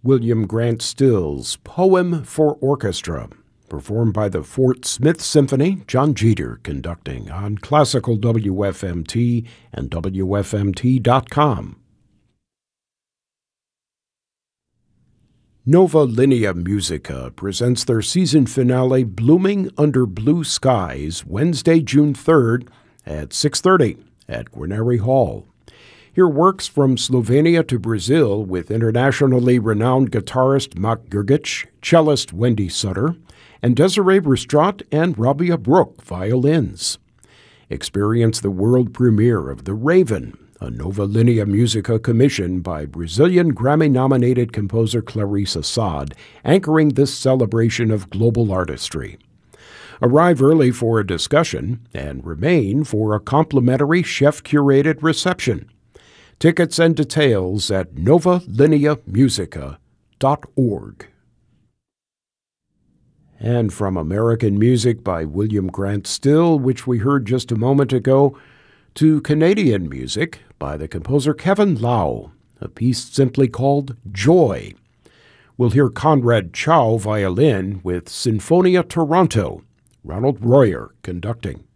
William Grant Still's Poem for Orchestra, performed by the Fort Smith Symphony, John Jeter conducting on Classical WFMT and WFMT.com. Nova Linea Musica presents their season finale Blooming Under Blue Skies Wednesday, June 3rd at 6:30 at Guarneri Hall. Hear works from Slovenia to Brazil with internationally renowned guitarist Mark Grgic, cellist Wendy Sutter, and Desiree Brustrat and Rabia Brook violins. Experience the world premiere of The Raven, a Nova Linea Musica commission by Brazilian Grammy-nominated composer Clarice Assad, anchoring this celebration of global artistry. Arrive early for a discussion and remain for a complimentary chef-curated reception. Tickets and details at novalineamusica.org. And from American music by William Grant Still, which we heard just a moment ago, to Canadian music by the composer Kevin Lau, a piece simply called Joy. We'll hear Conrad Chow violin with Sinfonia Toronto, Ronald Royer conducting.